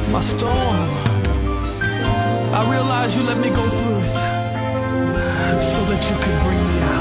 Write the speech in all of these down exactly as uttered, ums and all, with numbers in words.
my storm. I realize you let me go through it so that you can bring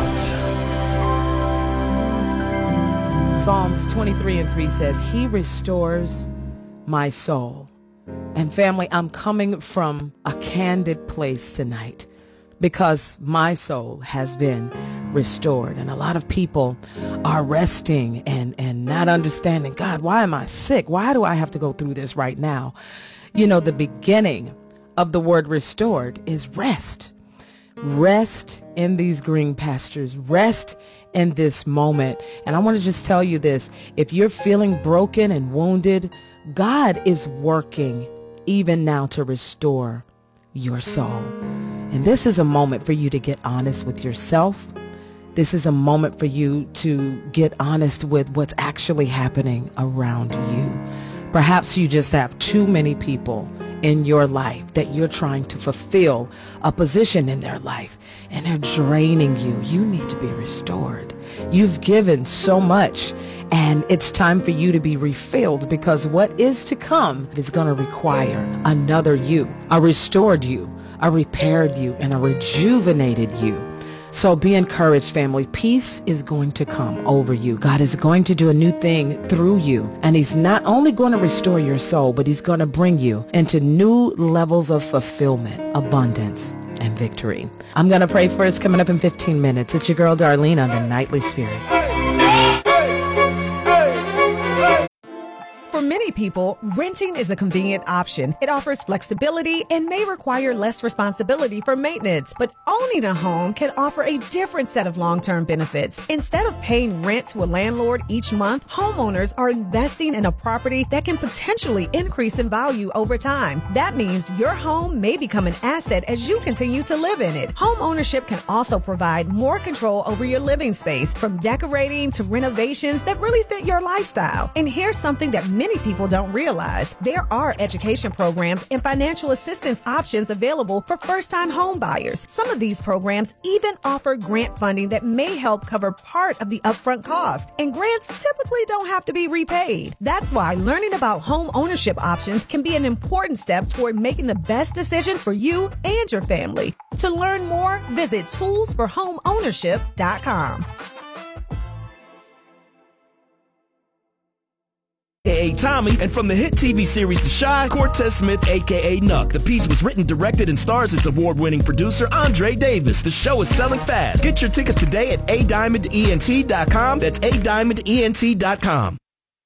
me out. Psalms twenty-three and three says, He restores my soul. And family, I'm coming from a candid place tonight because my soul has been restored. And a lot of people are resting and, and not understanding, God, why am I sick? Why do I have to go through this right now? You know, the beginning of the word restored is rest. Rest in these green pastures. Rest in this moment. And I want to just tell you this. If you're feeling broken and wounded, God is working even now to restore your soul. And this is a moment for you to get honest with yourself. This is a moment for you to get honest with what's actually happening around you. Perhaps you just have too many people in your life that you're trying to fulfill a position in their life, and they're draining you. You need to be restored. You've given so much, and it's time for you to be refilled, because what is to come is going to require another you, a restored you, a repaired you, and a rejuvenated you. So be encouraged, family. Peace is going to come over you. God is going to do a new thing through you. And he's not only going to restore your soul, but he's going to bring you into new levels of fulfillment, abundance, and victory. I'm going to pray first, coming up in fifteen minutes. It's your girl, Darlene, the Nightly Spirit. For many people, renting is a convenient option. It offers flexibility and may require less responsibility for maintenance. But owning a home can offer a different set of long-term benefits. Instead of paying rent to a landlord each month, homeowners are investing in a property that can potentially increase in value over time. That means your home may become an asset as you continue to live in it. Home ownership can also provide more control over your living space, from decorating to renovations that really fit your lifestyle. And here's something that many Many people don't realize. There are education programs and financial assistance options available for first-time home buyers. Some of these programs even offer grant funding that may help cover part of the upfront cost. And grants typically don't have to be repaid. That's why learning about home ownership options can be an important step toward making the best decision for you and your family. To learn more, visit tools for home ownership dot com. A K A Tommy, and from the hit T V series The Chi, Cortez Smith, a k a. Nuck. The piece was written, directed, and stars its award-winning producer, Andre Davis. The show is selling fast. Get your tickets today at a diamond ent dot com. That's a diamond ent dot com.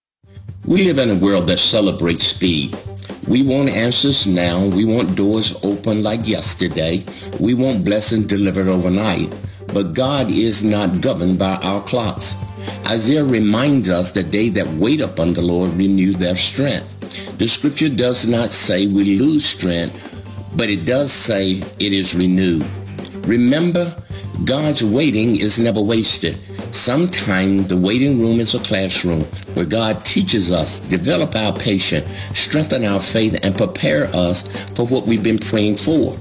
We live in a world that celebrates speed. We want answers now. We want doors open like yesterday. We want blessings delivered overnight. But God is not governed by our clocks. Isaiah reminds us that they that wait upon the Lord renew their strength. The scripture does not say we lose strength, but it does say it is renewed. Remember, God's waiting is never wasted. Sometimes the waiting room is a classroom where God teaches us, develop our patience, strengthen our faith, and prepare us for what we've been praying for.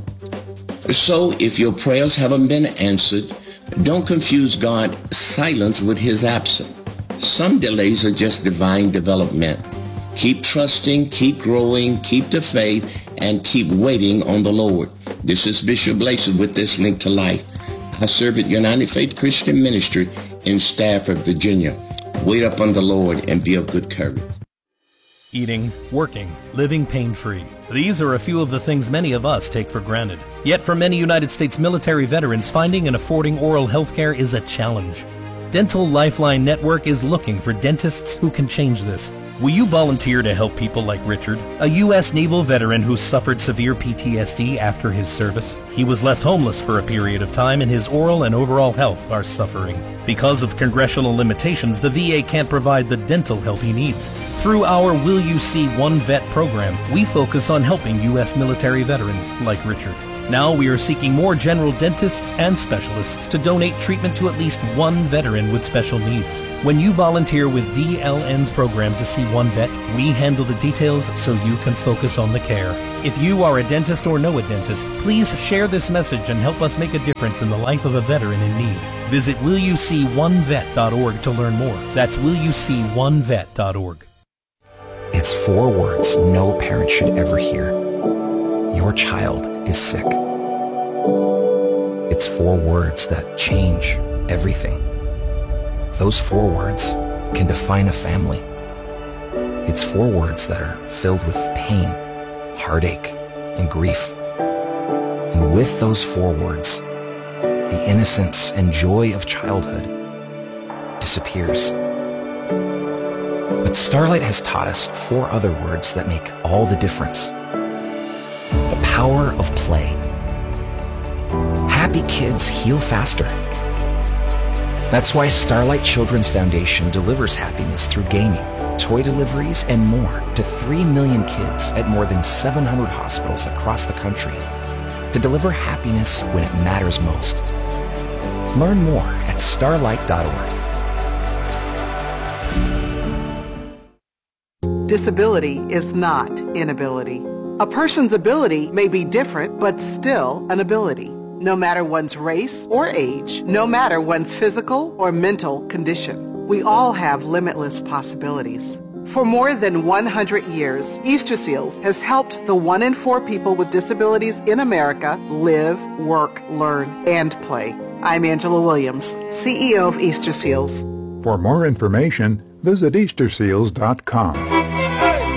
So if your prayers haven't been answered, don't confuse God's silence with his absence. Some delays are just divine development. Keep trusting, keep growing, keep the faith, and keep waiting on the Lord. This is Bishop Lacey with this link to life. I serve at United Faith Christian Ministry in Stafford, Virginia. Wait upon the Lord and be of good courage. Eating, working, living pain-free. These are a few of the things many of us take for granted. Yet for many United States military veterans, finding and affording oral health care is a challenge. Dental Lifeline Network is looking for dentists who can change this. Will you volunteer to help people like Richard, a U S Naval veteran who suffered severe P T S D after his service? He was left homeless for a period of time, and his oral and overall health are suffering. Because of congressional limitations, the V A can't provide the dental help he needs. Through our Will You See One Vet program, we focus on helping U S military veterans like Richard. Now we are seeking more general dentists and specialists to donate treatment to at least one veteran with special needs. When you volunteer with D L N's program to see one vet, we handle the details so you can focus on the care. If you are a dentist or know a dentist, please share this message and help us make a difference in the life of a veteran in need. Visit will you see one vet dot org to learn more. That's will you see one vet dot org. It's four words no parent should ever hear. Your child is sick. It's four words that change everything. Those four words can define a family. It's four words that are filled with pain, heartache, and grief. And with those four words, the innocence and joy of childhood disappears. But Starlight has taught us four other words that make all the difference. The power of play. Happy kids heal faster. That's why Starlight Children's Foundation delivers happiness through gaming, toy deliveries, and more to three million kids at more than seven hundred hospitals across the country to deliver happiness when it matters most. Learn more at starlight dot org. Disability is not inability. A person's ability may be different, but still an ability, no matter one's race or age, no matter one's physical or mental condition. We all have limitless possibilities. For more than one hundred years, Easter Seals has helped the one in four people with disabilities in America live, work, learn, and play. I'm Angela Williams, C E O of Easter Seals. For more information, visit easter seals dot com.